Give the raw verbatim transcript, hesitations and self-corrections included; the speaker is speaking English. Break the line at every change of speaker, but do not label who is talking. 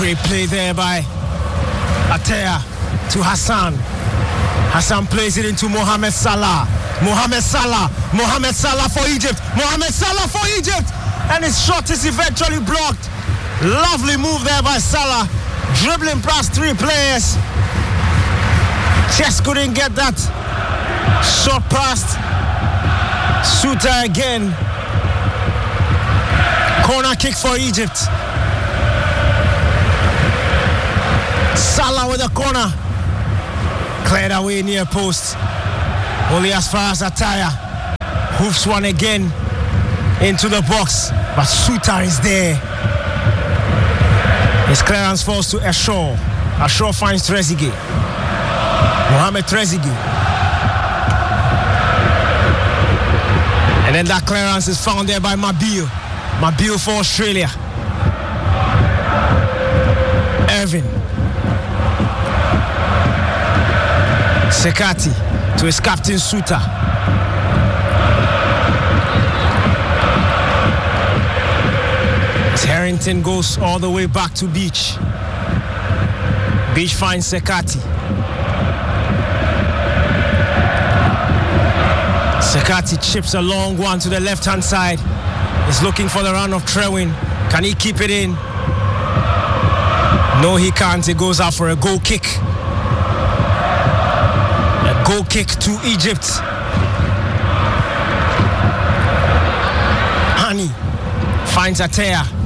Great play there by Atea to Hassan. Hassan plays it into Mohamed Salah. Mohamed Salah. Mohamed Salah for Egypt. Mohamed Salah for Egypt. And his shot is eventually blocked. Lovely move there by Salah. Dribbling past three players. Just couldn't get that shot past. Suter again. Corner kick for Egypt. Salah with a corner. Cleared away near post. Only as far as Ataya. Hoofs one again into the box. But Suter is there. His clearance falls to Ashaw. Ashaw finds Trezeguet. Mohamed Trezeguet. And then that clearance is found there by Mabil. Mabil for Australia. Irvin. Sekati to his captain Suter. As Harrington goes all the way back to Beach. Beach finds Sekati. Sekati chips a long one to the left-hand side. He's looking for the run of Trewin. Can he keep it in? No, he can't. He goes out for a goal kick. A goal kick to Egypt. Hani finds Atea.